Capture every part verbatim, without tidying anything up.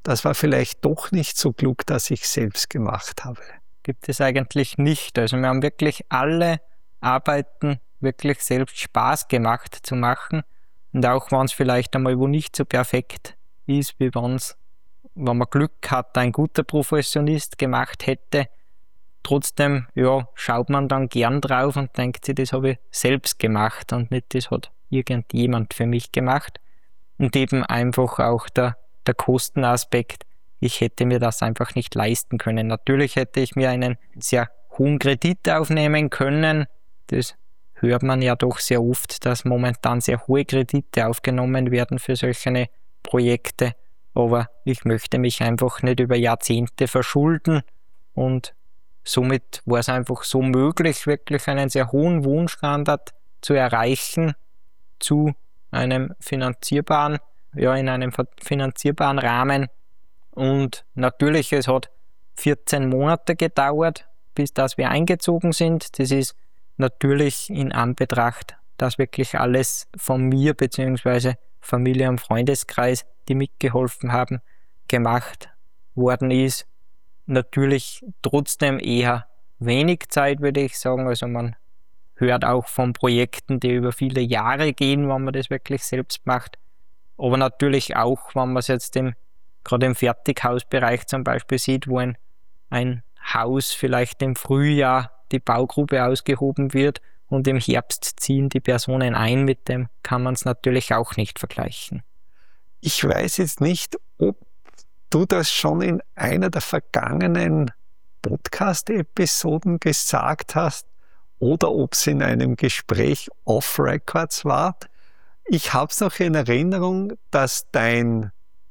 das war vielleicht doch nicht so klug, dass ich selbst gemacht habe? Gibt es eigentlich nicht. Also wir haben wirklich alle Arbeiten wirklich selbst Spaß gemacht zu machen. Und auch wenn es vielleicht einmal wo nicht so perfekt ist, wie wenn's, wenn man Glück hat, ein guter Professionist gemacht hätte, trotzdem ja, schaut man dann gern drauf und denkt sich, das habe ich selbst gemacht und nicht, das hat irgendjemand für mich gemacht. Und eben einfach auch der, der Kostenaspekt. Ich hätte mir das einfach nicht leisten können. Natürlich hätte ich mir einen sehr hohen Kredit aufnehmen können. Das hört man ja doch sehr oft, dass momentan sehr hohe Kredite aufgenommen werden für solche Projekte. Aber ich möchte mich einfach nicht über Jahrzehnte verschulden und somit war es einfach so möglich, wirklich einen sehr hohen Wohnstandard zu erreichen zu einem finanzierbaren, ja, in einem finanzierbaren Rahmen. Und natürlich, es hat vierzehn Monate gedauert, bis dass wir eingezogen sind. Das ist natürlich in Anbetracht, dass wirklich alles von mir bzw. Familie und Freundeskreis, die mitgeholfen haben, gemacht worden ist. Natürlich trotzdem eher wenig Zeit, würde ich sagen. Also man hört auch von Projekten, die über viele Jahre gehen, wenn man das wirklich selbst macht. Aber natürlich auch, wenn man es jetzt im, gerade im Fertighausbereich zum Beispiel sieht, wo ein, ein Haus vielleicht im Frühjahr die Baugrube ausgehoben wird und im Herbst ziehen die Personen ein, mit dem kann man es natürlich auch nicht vergleichen. Ich weiß jetzt nicht, ob du das schon in einer der vergangenen Podcast-Episoden gesagt hast oder ob es in einem Gespräch off-Records war. Ich habe es noch in Erinnerung, dass dein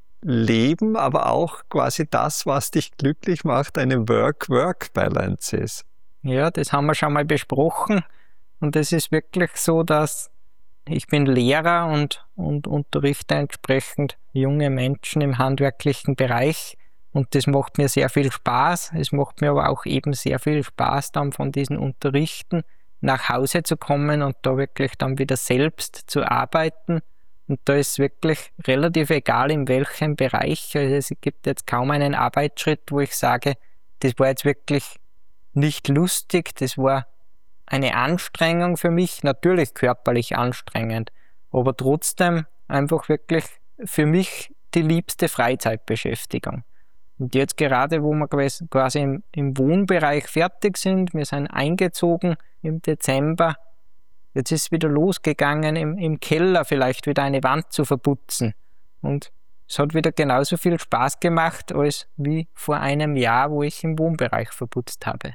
Leben, aber auch quasi das, was dich glücklich macht, eine Work-Work-Balance ist. Ja, das haben wir schon mal besprochen und es ist wirklich so, dass ich bin Lehrer und, und unterrichte entsprechend junge Menschen im handwerklichen Bereich und das macht mir sehr viel Spaß. Es macht mir aber auch eben sehr viel Spaß, dann von diesen Unterrichten nach Hause zu kommen und da wirklich dann wieder selbst zu arbeiten. Und da ist wirklich relativ egal, in welchem Bereich. Also es gibt jetzt kaum einen Arbeitsschritt, wo ich sage, das war jetzt wirklich nicht lustig, das war eine Anstrengung für mich, natürlich körperlich anstrengend, aber trotzdem einfach wirklich für mich die liebste Freizeitbeschäftigung. Und jetzt gerade, wo wir quasi im, im Wohnbereich fertig sind, wir sind eingezogen im Dezember, jetzt ist es wieder losgegangen, im, im Keller vielleicht wieder eine Wand zu verputzen. Und es hat wieder genauso viel Spaß gemacht, als wie vor einem Jahr, wo ich im Wohnbereich verputzt habe.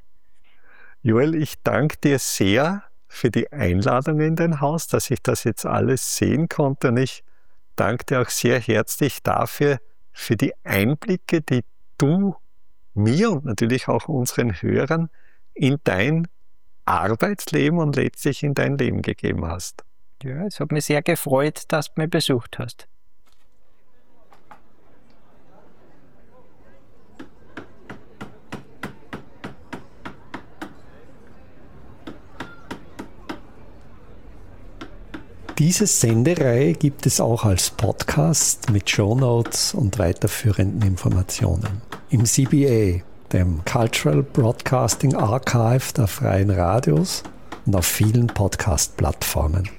Joel, ich danke dir sehr für die Einladung in dein Haus, dass ich das jetzt alles sehen konnte. Und ich danke dir auch sehr herzlich dafür, für die Einblicke, die du mir und natürlich auch unseren Hörern in dein Arbeitsleben und letztlich in dein Leben gegeben hast. Ja, es hat mich sehr gefreut, dass du mich besucht hast. Diese Sendereihe gibt es auch als Podcast mit Shownotes und weiterführenden Informationen. Im C B A, dem Cultural Broadcasting Archive der Freien Radios und auf vielen Podcast-Plattformen.